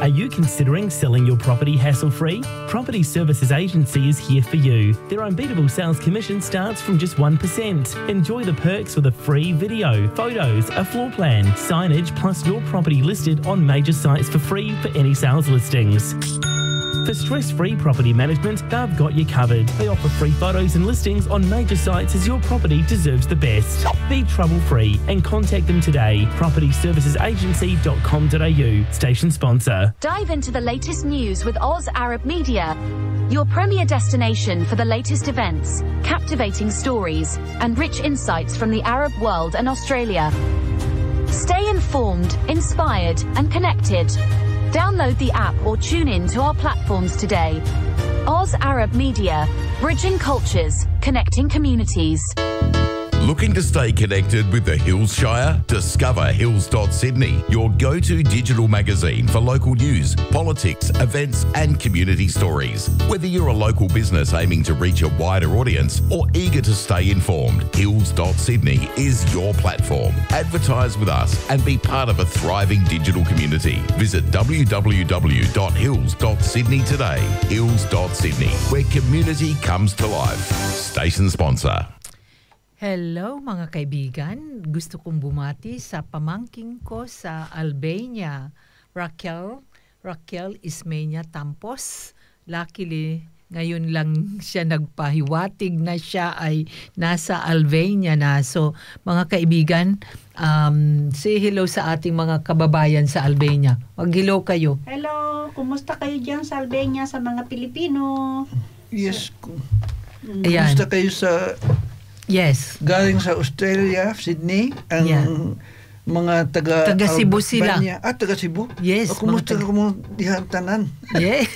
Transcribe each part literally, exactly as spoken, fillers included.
Are you considering selling your property hassle-free? Property Services Agency is here for you. Their unbeatable sales commission starts from just one percent. Enjoy the perks with a free video, photos, a floor plan, signage, plus your property listed on major sites for free for any sales listings. For stress-free property management, they've got you covered. They offer free photos and listings on major sites as your property deserves the best. Be trouble-free and contact them today. property services agency dot com dot a u, station sponsor. Dive into the latest news with Oz Arab Media, your premier destination for the latest events, captivating stories, and rich insights from the Arab world and Australia. Stay informed, inspired, and connected. Download the app or tune in to our platforms today. Oz Arab Media, bridging cultures, connecting communities. Looking to stay connected with the Hills Shire? Discover hills dot sydney, your go-to digital magazine for local news, politics, events and community stories. Whether you're a local business aiming to reach a wider audience or eager to stay informed, hills dot sydney is your platform. Advertise with us and be part of a thriving digital community. Visit w w w dot hills dot sydney today. hills dot sydney, where community comes to life. Station sponsor. Hello mga kaibigan, gusto kong bumati sa pamangking ko sa Albania, Raquel, Raquel Ismenia Tampos. Luckily, ngayon lang siya nagpahiwatig na siya ay nasa Albania na. So mga kaibigan, um, say hello sa ating mga kababayan sa Albania. Mag-hello kayo. Hello, kumusta kayo dyan sa Albania sa mga Pilipino? Yes. Ayan. Kumusta kayo sa... Yes. Galing sa Australia, Sydney, ang yeah. mga taga... Taga Cebu sila. Ah, taga Cebu? Yes. O, kumusta ka mo dihan tanan? Yeah.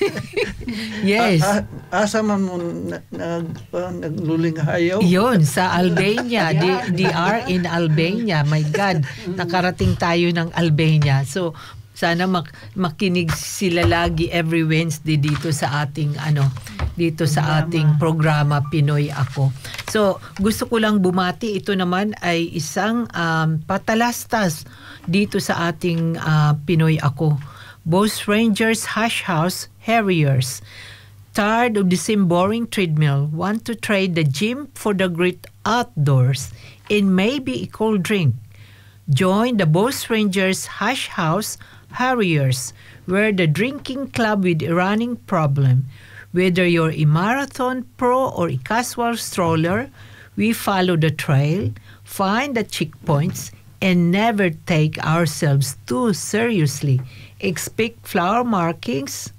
Yes. A- a- asa man mo na, na, uh, nagluling hayaw? Yun, sa Albania. D- DR in Albania. My God, nakarating tayo ng Albania. So, sana mak- makinig sila lagi every Wednesday dito sa ating ano dito programa. Sa ating programa Pinoy Ako. So, gusto ko lang bumati, ito naman ay isang um, patalastas dito sa ating uh, Pinoy Ako. Both Rangers Hash House Harriers, tired of the same boring treadmill, want to trade the gym for the great outdoors and maybe a cold drink. Join the Both Rangers Hash House Harriers, where the drinking club with a running problem. Whether you're a marathon pro or a casual stroller, we follow the trail, find the checkpoints, and never take ourselves too seriously. Expect flower markings,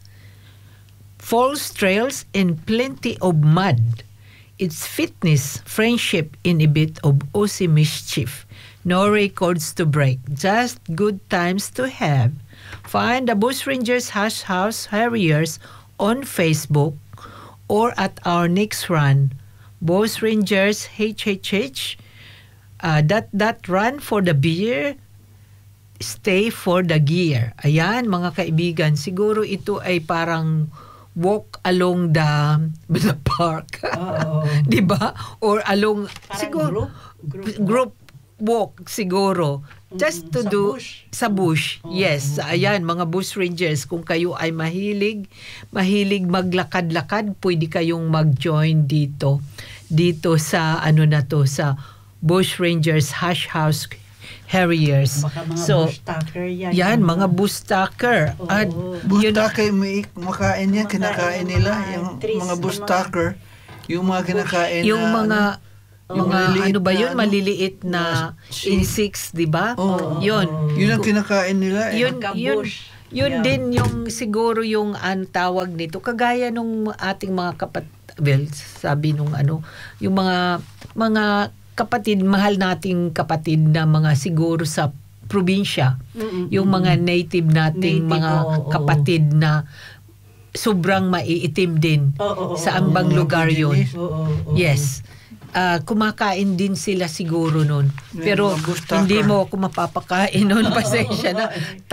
false trails, and plenty of mud. It's fitness, friendship, and a bit of Aussie mischief. No records to break, just good times to have. Find the Bush Rangers Hash House Harriers on Facebook or at our next run, Bush Rangers H H H, uh, that, that run for the beer, stay for the gear. Ayan, mga kaibigan, siguro ito ay parang walk along the, the park. Di ba? Or along, parang siguro, group, group, group walk siguro. Just to sa do bush. sa bush. Oh, yes, oh, ayan mga Bush Rangers, kung kayo ay mahilig, mahilig maglakad-lakad, pwede kayong mag-join dito. Dito sa ano na to, sa Bush Rangers Hash House Harriers. Baka mga so, bushtacker yan. Yan, mga bushtacker. Oh, At bushtacker, may makain yan, kinakain nila. Yung mga bushtacker, yung mga kinakain yung na, mga ano, mga ano ba yun, na, maliliit na insects, di ba? Oh, yun. Yun ang kinakain nila. Yun, yun, yun yeah. din yung siguro yung ang tawag nito. Kagaya nung ating mga kapatid, well, sabi nung ano, yung mga mga kapatid, mahal nating kapatid na mga siguro sa probinsya. Mm-mm. Yung mga native nating native, mga oh, kapatid oh. na sobrang maiitim din oh, oh, sa ambang oh, lugar yun. Oh, oh, oh, yes. Uh, kumakain din sila siguro nun. Pero hindi mo ako mapapakain nun. Pasensya na.